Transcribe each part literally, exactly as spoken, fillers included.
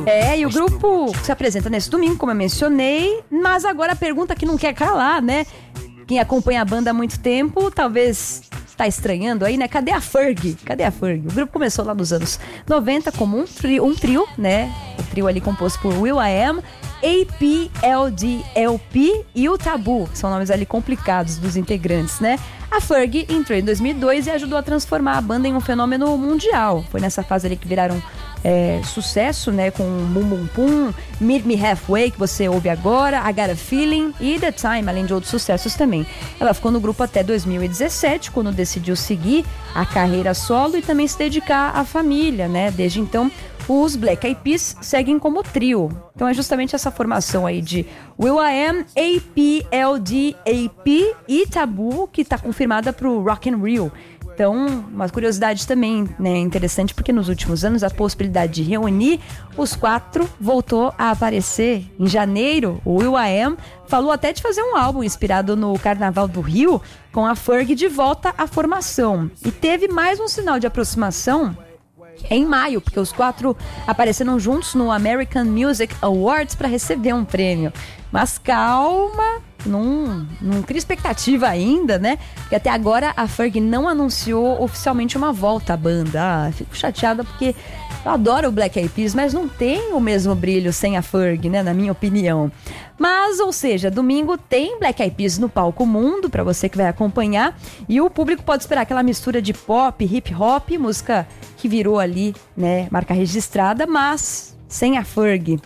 É, e o grupo se apresenta nesse domingo, como eu mencionei, mas agora a pergunta que não quer calar, né? Quem acompanha a banda há muito tempo, talvez tá estranhando aí, né? Cadê a Fergie? Cadê a Fergie? O grupo começou lá nos anos noventa como um trio, um trio, né? O trio ali composto por will.i.am, A P L D L P e o Tabu. São nomes ali complicados dos integrantes, né? A Fergie entrou em dois mil e dois e ajudou a transformar a banda em um fenômeno mundial. Foi nessa fase ali que viraram é, sucesso, né? Com Bum Bum Pum, Meet Me Halfway, que você ouve agora, I Got a Feeling e The Time, além de outros sucessos também. Ela ficou no grupo até dois mil e dezessete, quando decidiu seguir a carreira solo e também se dedicar à família, né? Desde então, os Black Eyed Peas seguem como trio. Então é justamente essa formação aí de will.i.am, A P L D A P e Tabu, que está confirmada para o Rock in Rio. Então, uma curiosidade também, né, interessante, porque nos últimos anos a possibilidade de reunir os quatro voltou a aparecer. Em janeiro, o will.i.am falou até de fazer um álbum inspirado no Carnaval do Rio, com a Fergie de volta à formação. E teve mais um sinal de aproximação em maio, porque os quatro apareceram juntos no American Music Awards para receber um prêmio. Mas calma, não, não cria expectativa ainda, né? Porque até agora a Fergie não anunciou oficialmente uma volta à banda. Ah, fico chateada porque eu adoro o Black Eyed Peas, mas não tem o mesmo brilho sem a Fergie, né? Na minha opinião. Mas, ou seja, domingo tem Black Eyed Peas no palco mundo, pra você que vai acompanhar. E o público pode esperar aquela mistura de pop, hip hop, música que virou ali, né, marca registrada, mas sem a Fergie.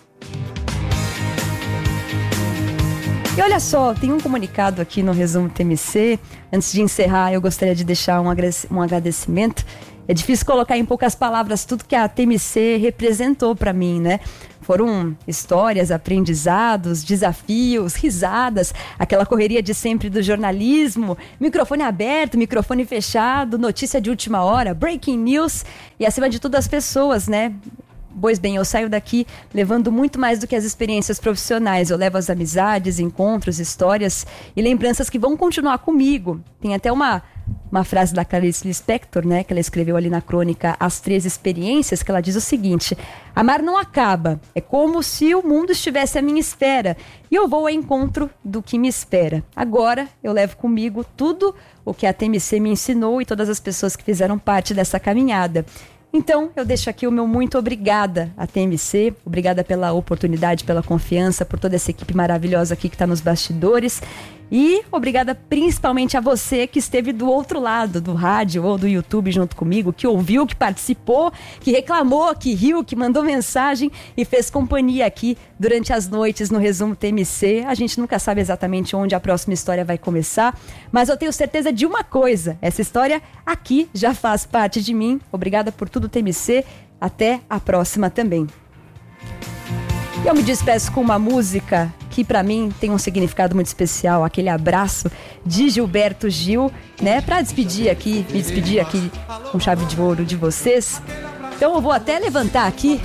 E olha só, tem um comunicado aqui no Resumo T M C. Antes de encerrar, eu gostaria de deixar um agradecimento. É difícil colocar em poucas palavras tudo que a T M C representou para mim, né? Foram histórias, aprendizados, desafios, risadas, aquela correria de sempre do jornalismo, microfone aberto, microfone fechado, notícia de última hora, breaking news e, acima de tudo, as pessoas, né? Pois bem, eu saio daqui levando muito mais do que as experiências profissionais. Eu levo as amizades, encontros, histórias e lembranças que vão continuar comigo. Tem até uma, uma frase da Clarice Lispector, né, que ela escreveu ali na crônica As Três Experiências, que ela diz o seguinte: amar não acaba, é como se o mundo estivesse à minha espera e eu vou ao encontro do que me espera. Agora eu levo comigo tudo o que a T M C me ensinou e todas as pessoas que fizeram parte dessa caminhada. Então, eu deixo aqui o meu muito obrigada à T M C, obrigada pela oportunidade, pela confiança, por toda essa equipe maravilhosa aqui que está nos bastidores. E obrigada principalmente a você que esteve do outro lado do rádio ou do YouTube junto comigo, que ouviu, que participou, que reclamou, que riu, que mandou mensagem e fez companhia aqui durante as noites no Resumo T M C. A gente nunca sabe exatamente onde a próxima história vai começar, mas eu tenho certeza de uma coisa: essa história aqui já faz parte de mim. Obrigada por tudo, T M C. Até a próxima também. E eu me despeço com uma música que pra mim tem um significado muito especial, aquele abraço de Gilberto Gil, né? Pra despedir aqui, me despedir aqui com chave de ouro de vocês. Então eu vou até levantar aqui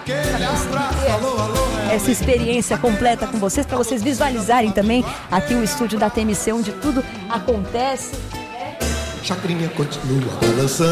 essa experiência completa com vocês, pra vocês visualizarem também aqui o estúdio da T M C, onde tudo acontece. Chacrinha continua balançando.